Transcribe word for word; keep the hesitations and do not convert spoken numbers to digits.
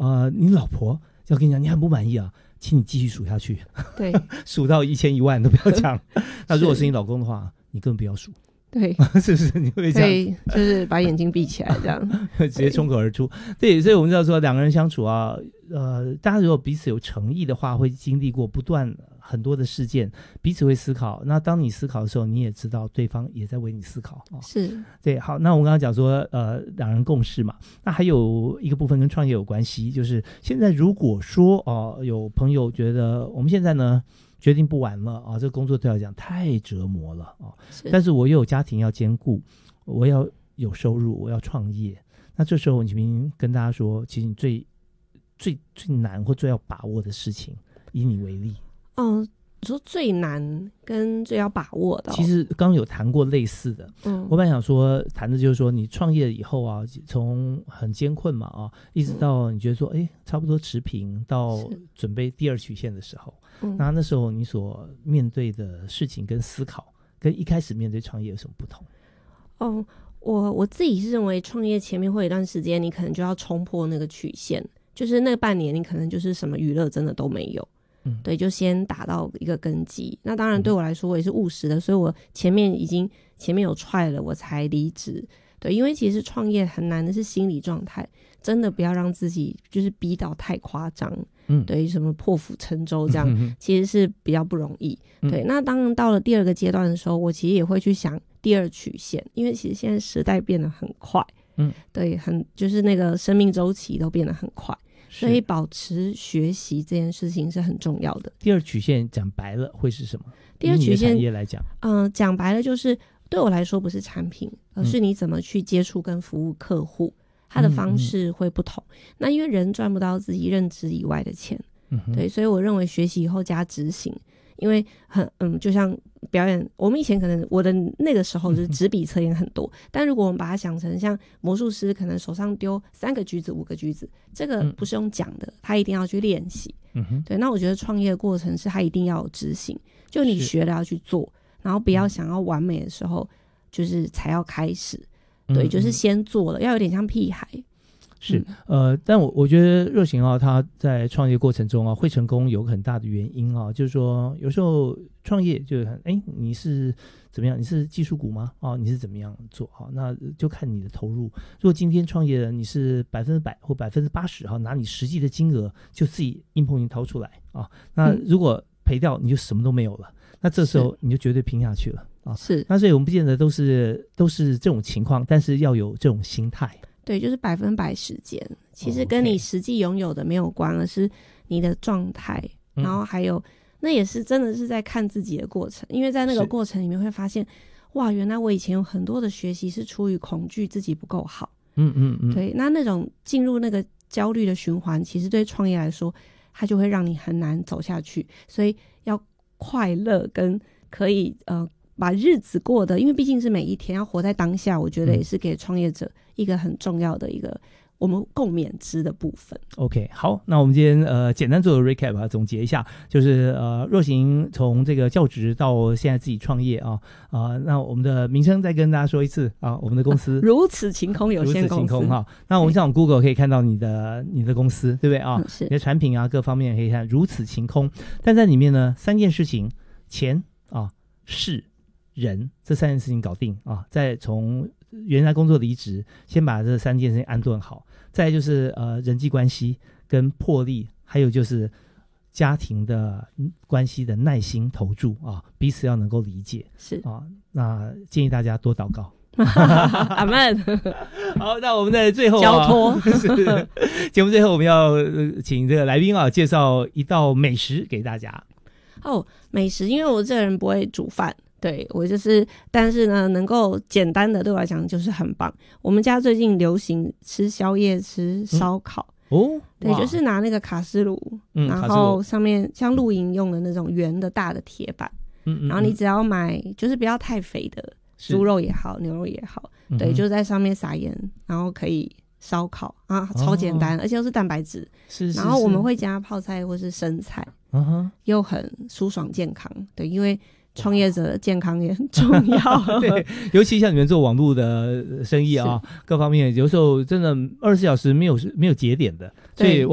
呃，你老婆要跟你讲你很不满意啊，请你继续数下去， 对， 数到一千一万都不要讲。那如果是你老公的话，你根本不要数。 对， 是不是？你会这样？ 对，就是把眼睛闭起来，这样直接冲口而出。对，所以我们知道说两个人相处啊，呃，大家如果彼此有诚意的话，会经历过不断很多的事件，彼此会思考。那当你思考的时候，你也知道对方也在为你思考啊。 是， 对。好，那我们刚刚讲说，呃，两人共事嘛，那还有一个部分跟创业有关系，就是现在如果说哦、呃，有朋友觉得我们现在呢，决定不玩了啊，这个工作对我来讲太折磨了啊，但是我又有家庭要兼顾，我要有收入，我要创业。那这时候你明明跟大家说，其实你最最最难或最要把握的事情，以你为例。 嗯，你说最难跟最要把握的、哦， 其实刚刚有谈过类似的。嗯，我本来想说谈的就是说，你创业以后啊，从很艰困嘛啊，一直到你觉得说，哎、嗯，差不多持平，到准备第二曲线的时候。嗯，那那时候你所面对的事情跟思考跟一开始面对创业有什么不同？ 哦，我我自己是认为创业前面会有一段时间你可能就要冲破那个曲线，就是那半年你可能就是什么娱乐真的都没有。嗯，对，就先打到一个根基。那当然对我来说我也是务实的，所以我前面已经前面有踹了我才离职。对，因为其实创业很难的是心理状态，真的不要让自己就是逼到太夸张。嗯，对，什么破釜沉舟这样、嗯、其实是比较不容易、嗯、对。那当然到了第二个阶段的时候，我其实也会去想第二曲线，因为其实现在时代变得很快。嗯，对，很就是那个生命周期都变得很快，所以保持学习这件事情是很重要的。 第二曲线讲白了会是什么？ 第二曲线产业来讲， 嗯，讲白了就是对我来说不是产品，而是你怎么去接触跟服务客户、嗯、它的方式会不同、嗯、那因为人赚不到自己认知以外的钱、嗯、对，所以我认为学习以后加执行，因为很嗯，就像表演，我们以前可能我的那个时候就是纸笔测验很多、嗯、但如果我们把它想成像魔术师可能手上丢三个橘子五个橘子，这个不是用讲的、嗯、他一定要去练习、嗯、对。那我觉得创业的过程是他一定要有执行，就你学了要去做，然后不要想要完美的时候就是才要开始、嗯、对，就是先做了，要有点像屁孩。 是，呃，但我我觉得热行啊，他在创业过程中啊会成功有很大的原因啊，就是说有时候创业就是很，哎，你是怎么样？你是技术股吗？啊，你是怎么样做？好，那就看你的投入。如果今天创业的你是百分之百或百分之八十哈，拿你实际的金额就自己硬碰硬掏出来啊，那如果赔掉你就什么都没有了，那这时候你就绝对拼下去了啊。 是， 那所以我们不见得都是都是这种情况，但是要有这种心态。 对，就是百分百时间，其实跟你实际拥有的没有关，而是你的状态、嗯、然后还有那也是真的是在看自己的过程，因为在那个过程里面会发现，哇，原来我以前有很多的学习是出于恐惧自己不够好。嗯嗯嗯，对，那那种进入那个焦虑的循环，其实对创业来说它就会让你很难走下去，所以要快乐跟可以呃把日子过得，因为毕竟是每一天要活在当下，我觉得也是给创业者一个很重要的一个我们共勉之的部分。 OK， 好，那我们今天呃简单做个 recap 啊，总结一下，就是呃若行从这个教职到现在自己创业啊啊、呃，那我们的名称再跟大家说一次啊，我们的公司、啊、 如此晴空有限公司。如此晴空哈， 那我们上 Google 可以看到你的你的公司，对不对啊、 嗯？是， 你的产品啊各方面可以看如此晴空，但在里面呢三件事情，钱啊事人，这三件事情搞定啊，再从原来工作离职，先把这三件事情安顿好，再来就是呃人际关系跟魄力，还有就是家庭的关系的耐心投注啊，彼此要能够理解。 是啊，那建议大家多祷告。 阿们。 好，那我们在最后、啊、 交托是节目最后我们要、呃、请这个来宾啊介绍一道美食给大家。 哦，美食，因为我这个人不会煮饭，对，我就是，但是呢能够简单的对我来讲就是很棒。我们家最近流行吃宵夜吃烧烤、嗯、哦，对，就是拿那个卡式炉、嗯、然后上面像露营用的那种圆的大的铁板，嗯嗯嗯，然后你只要买就是不要太肥的猪肉也好牛肉也好，对、嗯、就在上面撒盐，然后可以烧烤啊，超简单、哦、而且又是蛋白质，是是是，然后我们会加泡菜或是生菜，嗯哼，又很舒爽健康，对，因为创业者的健康也很重要。 对，尤其像你们做网络的生意啊，各方面有时候真的二十四小时没有没有节点的，所以